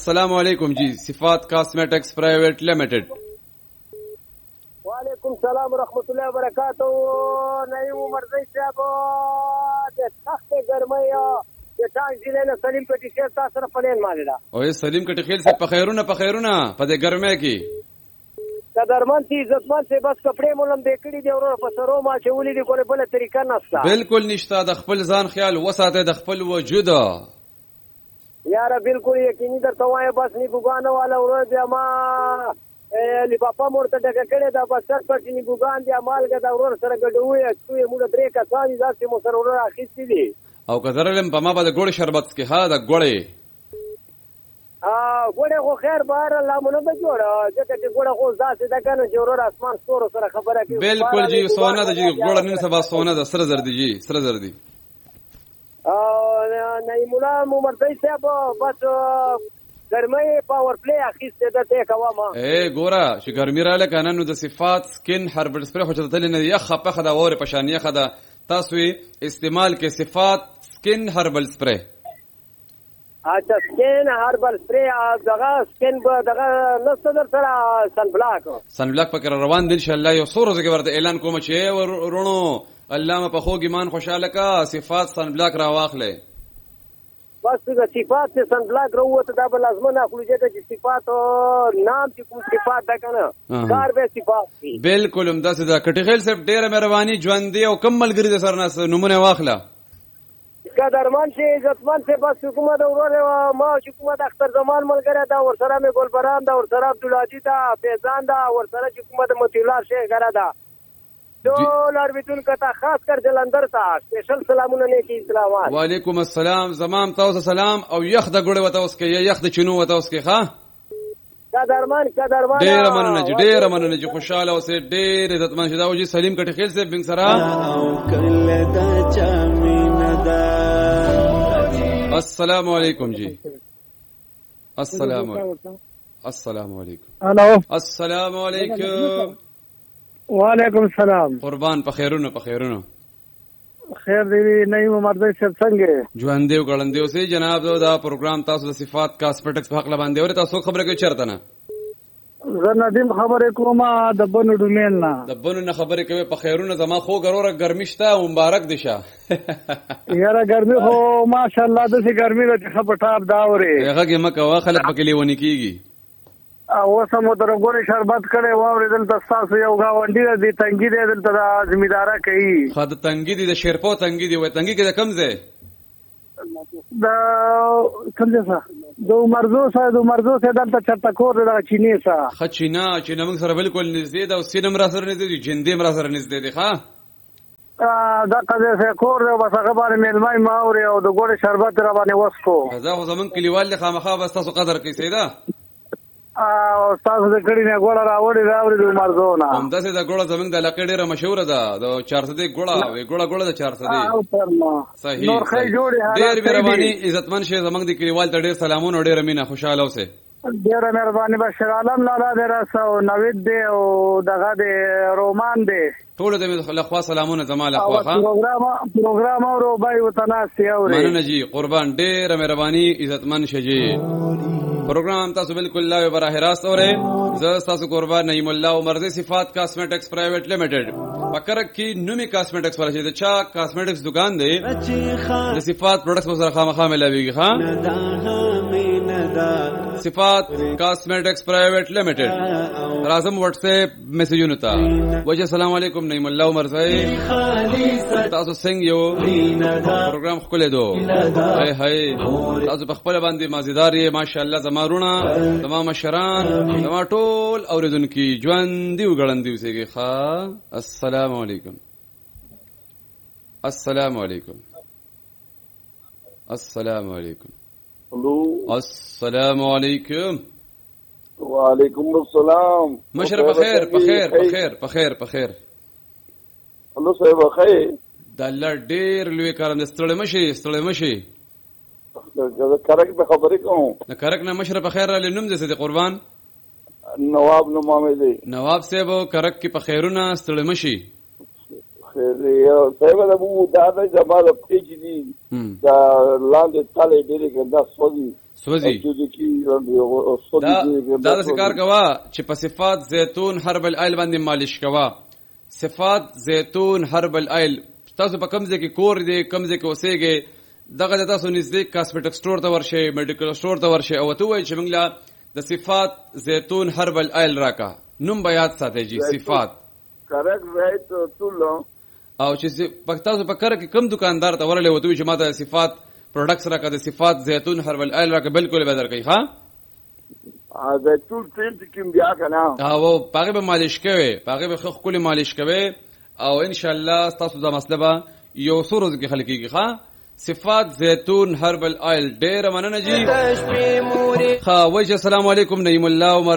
السلام علیکم جی. صفات کاسمیٹکس پرائیویٹ لمیٹڈ. وعلیکم السلام ورحمۃ اللہ وبرکاتہ. نعیم مرزی صاحب د سخت ګرمۍ د ټانک ضلع نه سلیم کټي خیل تاسو سره پلین مالې ده. او سلیم کټي خیل سے پخیرونه په دې ګرمۍ کې قدرمن سي عزتمن سي بس کپڑے مولم دې کړي دی ورو په سرو ما چولې دي کوله بل طریقه نشته. بالکل نشته. د خپل ځان خیال وساته د خپل وجود یاره بالکل یقیني درته وایم بس نی ګوګانه والا ورځ ما لپاپا مورته ډکه کړې ده بس سر پټې نی ګوګان دی مالګه دا ورور سره ګډوي چې موږ درې کسان ځاسې مو سره ورور اخیستي دي او کزرلم په ما باندې ګوړ شربت کې ها د ګوړې ګوړې خو خیر بهر الله مونږ به جوړه ځکه چې ګوړه خو ځاسې ده کنه چې ورور اسمان ستورو سره خبره کوي. بالکل جی سونه د جی ګوړه نن سبا سونه د سره زر دي جی سره زر دي. نعیم الله مرزی صاحب بس ګرمۍ پاور پلی اخیسته ده ته کومه ګوره چې ګرمي رااله کنه نو د صفات سکن هربل سپری خو چتل نه یخ په خدا وره پشانیه خدا تاسو استعمال کې صفات سکن هربل سپری. اچھا سکن هربل سپری دغه سکن به دغه نصدر سره سن بلاک پکې روان دي ان شاء الله. یو څو ورځې ورته اعلان کوم چې ورونو الله ما په خوږ ایمان خوشاله کا صفات سن بلاک را واخلې. بس د صفات سے سن بلاک روته دا بل لازمه اخلو چې صفات نام چې کوم صفات ده کنه کار به صفات دي. بالکل هم داسې دا کټی خیل صاحب ډیره مهرباني ژوند دی او کمل ګری د سرناس نمونه واخله. قدرمن شي عزتمن شي بس حکومت ورور ما حکومت اختر زمان ملګری دا ور سره مې ګلبرام دا ور سره عبدالعزیز دا فیضان دا ور سره حکومت متیلار شي غره دا ټول اوربیتون کته خاص کر جلندر ته سپیشل سلامونه نیکی اسلامات. وعلیکم السلام. زمام تاسو سلام او یخ د ګړې وته اوس کې یخ د چینو وته اوس کې ښا قدرمن ډیر مننه جی ډیر مننه جی خوشاله اوسه ډیر عزتمن شدا او جی سلیم کټی خیل سے بنګ سرا. السلام علیکم جی. السلام علیکم. السلام علیکم. ہلو السلام علیکم. وعلیکم السلام. قربان په خیرونو خیر دی. نعیم مرزی صاحب څنګه ژوند دی ګړندې اوسې جناب دا پروګرام تاسو د صفات کاسمیټکس په حق باندې ورته تاسو خبره کوي چرته نه زه ندیم خبرې کوم د بنو ډومین نه د بنو نه خبرې کوي په خیرونو زما خو ګروره ګرمي شته مبارک دي شه یاره ګرمي خو ماشاءالله د سي ګرمي د خپټاب داوري هغه کې مکه وا خلک پکې لیونی کیږي او سمو درګوري شربت کړي واورې دلته تاسو یو گاونډي دې تنګي دې دلته د ذمہدارا کوي خد تنګي دې د شیرپو تنګي دې وای تنګي کې د کم ځای د کوم ځای د مرزو سره دلته چرته کور د چینی سره خچینا چې موږ سره بالکل نږدې ده او سینم را سره نږدې دي جندې را سره نږدې دي ښا دا قضیه سه کور دی بس هغه باندې ملمای ما اوري او د ګوړې شربت را باندې وسکو زه خو زمون کلیوال له خامخا بس تاسو قدر کوي سیدا او تاسو د کړي نه ګوړه راوړي د مرزو نه هم داسې د ګوړه زمونږ د علاقې ډیره مشهور ده د 400 ګوړه د 400 صحیح نور خې جوړي ډیر مهرباني عزتمن شه زمونږ د کلیوال ته ډیر سلامونه ډیر مینه خوشاله اوسه ډیر مهرباني بشیر عالم لاله دراسو نوید دی او دغه دی رومان دی ټول د خلخوا سلامونه زماله خواخه پروګرام او بای وتناسي اوري مننه جی قربان ډیر مهرباني عزتمن شجی پروگرام تاسو بالکل لایو براه راست اوره زه تاسو قربان نعیم الله او مرزی صفات کاسمیټکس پرایویٹ لمیټډ پکرک کی نومي کاسمیټکس ورشي د چا کاسمیټکس دکان دی د صفات پروډکټس سره خامخا ملاویږي ها صفات کاسمیټکس پرایویٹ لمیټډ راځم واتس اپ میسجونه تا وجه السلام علیکم نعیم الله مرزی تاسو څنګه یو پروګرام خپل دو هاي تاسو په خپل باندې مازیدار یې ماشاءالله زمارونه زما مشران زما ټول اوریدونکو ژوند دی وګړندې وسېږي ښا السلام علیکم السلام علیکم السلام علیکم السلام علیکم وعلیکم السلام مشر بخیر بخیر بخیر بخیر بخیر الله صاحب بخیر د الله ډیر لوی کارم ستړی مشي کرک به خبرې کوم نه کرک نه مشر بخیر علی نوم دې سي قربان نواب نومامه دي نواب صاحب کرک کې په خیرونه ستړی مشي صاحب د مو دا د زماده پیج دي دا لاندې تاله ډېرې ګندا سوزي دا ذکر کوا چې په صفات زيتون هربل آیل باندې مالش کوا صفات زيتون هربل آیل تاسو په کمزې کې کور دی کمزې کې اوسېږي دغه تاسو نږدې کاسمیټک سٹور ته ورشئ میډیکل سٹور ته ورشئ او ته وایي چې موږ لا د صفات زيتون هربل آیل راکا نوم به یاد ساتئ جی صفات کرک رایت ټولو او چې تاسو په کار کې کم دکاندار ته ورلې وته چې ماته صفات پروډکټس راکا د صفات زيتون هربل آیل راکا بالکل به درکې ها زيتون تیل کوم بیا کنه او پاګه به مالش کوي پاګه به خو کلی مالش کوي او ان شاء الله تاسو د مسلبه یو سورز کې خلکیږي ها صفات زيتون هربل آیل ډېر مننه جی ها وجه السلام علیکم نعیم الله عمر